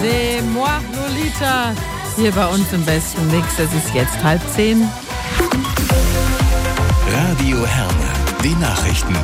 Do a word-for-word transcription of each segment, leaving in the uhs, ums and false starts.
C'est moi, Lolita. Hier bei uns im besten Mix. Es ist jetzt halb zehn. Radio Herne, die Nachrichten.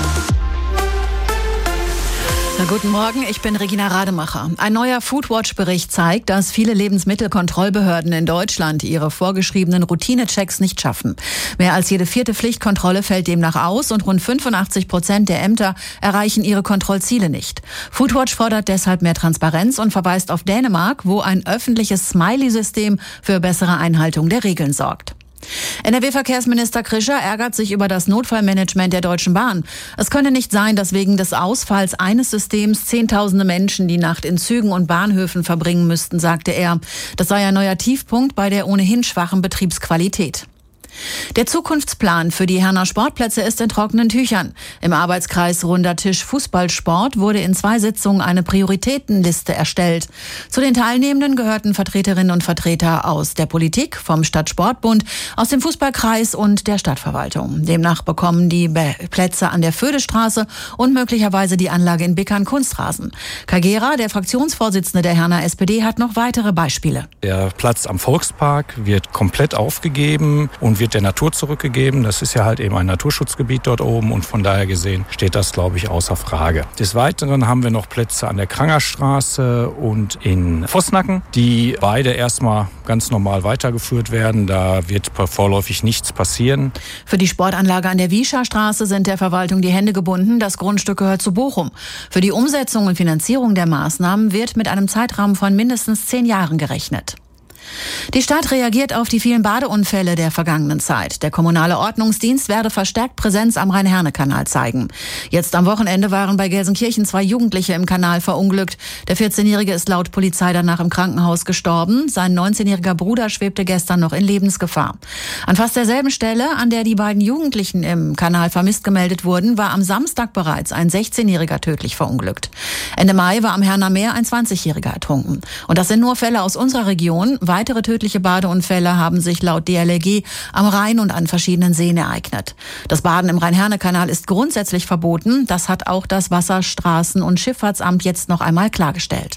Na, guten Morgen, ich bin Regina Rademacher. Ein neuer Foodwatch-Bericht zeigt, dass viele Lebensmittelkontrollbehörden in Deutschland ihre vorgeschriebenen Routinechecks nicht schaffen. Mehr als jede vierte Pflichtkontrolle fällt demnach aus und rund fünfundachtzig Prozent der Ämter erreichen ihre Kontrollziele nicht. Foodwatch fordert deshalb mehr Transparenz und verweist auf Dänemark, wo ein öffentliches Smiley-System für bessere Einhaltung der Regeln sorgt. N R W-Verkehrsminister Krischer ärgert sich über das Notfallmanagement der Deutschen Bahn. Es könne nicht sein, dass wegen des Ausfalls eines Systems Zehntausende Menschen die Nacht in Zügen und Bahnhöfen verbringen müssten, sagte er. Das sei ein neuer Tiefpunkt bei der ohnehin schwachen Betriebsqualität. Der Zukunftsplan für die Herner Sportplätze ist in trockenen Tüchern. Im Arbeitskreis Runder Tisch Fußballsport wurde in zwei Sitzungen eine Prioritätenliste erstellt. Zu den Teilnehmenden gehörten Vertreterinnen und Vertreter aus der Politik, vom Stadtsportbund, aus dem Fußballkreis und der Stadtverwaltung. Demnach bekommen die Plätze an der Födestraße und möglicherweise die Anlage in Bickern Kunstrasen. Kagera, der Fraktionsvorsitzende der Herner S P D, hat noch weitere Beispiele. Der Platz am Volkspark wird komplett aufgegeben und wird der Natur zurückgegeben. Das ist ja halt eben ein Naturschutzgebiet dort oben und von daher gesehen steht das, glaube ich, außer Frage. Des Weiteren haben wir noch Plätze an der Krangerstraße und in Vossnacken, die beide erstmal ganz normal weitergeführt werden. Da wird vorläufig nichts passieren. Für die Sportanlage an der Wiescherstraße sind der Verwaltung die Hände gebunden. Das Grundstück gehört zu Bochum. Für die Umsetzung und Finanzierung der Maßnahmen wird mit einem Zeitrahmen von mindestens zehn Jahren gerechnet. Die Stadt reagiert auf die vielen Badeunfälle der vergangenen Zeit. Der kommunale Ordnungsdienst werde verstärkt Präsenz am Rhein-Herne-Kanal zeigen. Jetzt am Wochenende waren bei Gelsenkirchen zwei Jugendliche im Kanal verunglückt. Der vierzehnjährige ist laut Polizei danach im Krankenhaus gestorben. Sein neunzehnjähriger Bruder schwebte gestern noch in Lebensgefahr. An fast derselben Stelle, an der die beiden Jugendlichen im Kanal vermisst gemeldet wurden, war am Samstag bereits ein sechzehnjähriger tödlich verunglückt. Ende Mai war am Herner Meer ein zwanzigjähriger ertrunken. Und das sind nur Fälle aus unserer Region. Weitere tödliche Badeunfälle haben sich laut D L R G am Rhein und an verschiedenen Seen ereignet. Das Baden im Rhein-Herne-Kanal ist grundsätzlich verboten. Das hat auch das Wasserstraßen- und Schifffahrtsamt jetzt noch einmal klargestellt.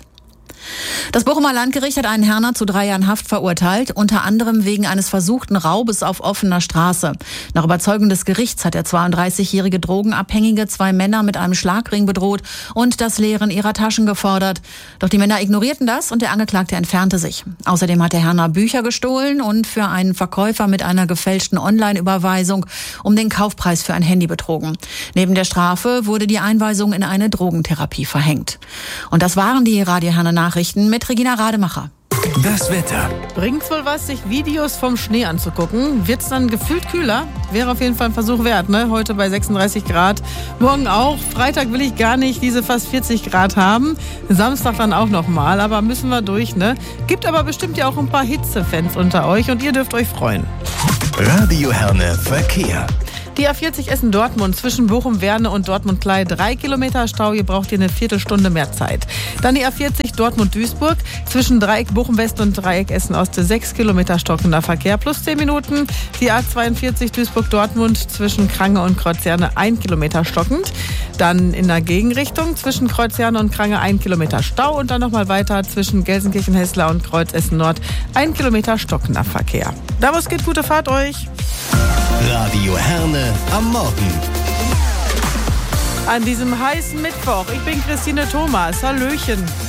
Das Bochumer Landgericht hat einen Herner zu drei Jahren Haft verurteilt, unter anderem wegen eines versuchten Raubes auf offener Straße. Nach Überzeugung des Gerichts hat der zweiunddreißigjährige Drogenabhängige zwei Männer mit einem Schlagring bedroht und das Leeren ihrer Taschen gefordert. Doch die Männer ignorierten das und der Angeklagte entfernte sich. Außerdem hat der Herner Bücher gestohlen und für einen Verkäufer mit einer gefälschten Online-Überweisung um den Kaufpreis für ein Handy betrogen. Neben der Strafe wurde die Einweisung in eine Drogentherapie verhängt. Und das waren die Radio Herne Nachrichten mit Regina Rademacher. Das Wetter. Bringt's wohl was, sich Videos vom Schnee anzugucken? Wird's dann gefühlt kühler? Wäre auf jeden Fall ein Versuch wert, ne? Heute bei sechsunddreißig Grad. Morgen auch. Freitag will ich gar nicht diese fast vierzig Grad haben. Samstag dann auch nochmal, aber müssen wir durch, ne? Gibt aber bestimmt ja auch ein paar Hitzefans unter euch und ihr dürft euch freuen. Radio Herne Verkehr. Die A vierzig Essen-Dortmund zwischen Bochum-Werne und Dortmund-Klei. Drei Kilometer Stau, ihr braucht hier eine Viertelstunde mehr Zeit. Dann die A vierzig Dortmund-Duisburg zwischen Dreieck Bochum-West und Dreieck Essen-Ost. Sechs Kilometer stockender Verkehr plus zehn Minuten. Die A zweiundvierzig Duisburg-Dortmund zwischen Krange und Kreuzherne. Ein Kilometer stockend. Dann in der Gegenrichtung zwischen Kreuzherne und Krange ein Kilometer Stau. Und dann nochmal weiter zwischen Gelsenkirchen-Hessler und Kreuz Essen-Nord. Ein Kilometer stockender Verkehr. Da was geht, gute Fahrt euch. Radio Herne am Morgen. An diesem heißen Mittwoch. Ich bin Christine Thomas. Hallöchen.